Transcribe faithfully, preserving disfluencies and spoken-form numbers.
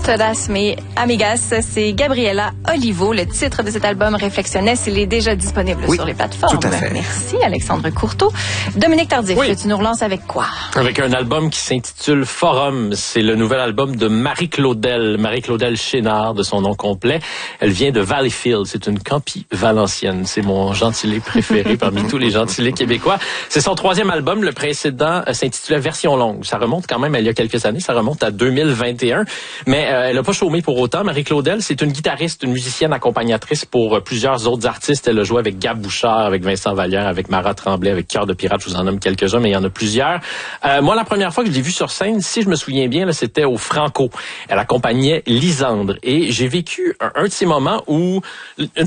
Todas Me Amigas, c'est Gabriela Olivo. Le titre de cet album, Réflexionnes, il est déjà disponible oui, sur les plateformes. Tout à fait. Merci, Alexandre Courteau. Dominique Tardif, oui. Tu nous relances avec quoi? Avec un album qui s'intitule Forum. C'est le nouvel album de Marie-Claudel, Marie-Claudel Chénard, de son nom complet. Elle vient de Valleyfield. C'est une campie valencienne. C'est mon gentilé préféré parmi tous les gentilés québécois. C'est son troisième album. Le précédent euh, s'intitulait Version longue. Ça remonte quand même à il y a quelques années. Ça remonte à deux mille vingt et un. Mais euh, elle n'a pas chômé pour autant. Marie-Claudel, c'est une guitariste, une musicienne accompagnatrice pour euh, plusieurs autres artistes. Elle a joué avec Gab Bouchard, avec Vincent Vallière, avec Mara Tremblay, avec Cœur de Pirate. Je vous en nomme quelques-uns, mais il y en a plusieurs. Euh, moi, la première fois que je l'ai vue sur scène, si je me souviens bien, là, c'était au Franco. Elle accompagnait Lisandre. Et j'ai vécu un, un de ces moments où, une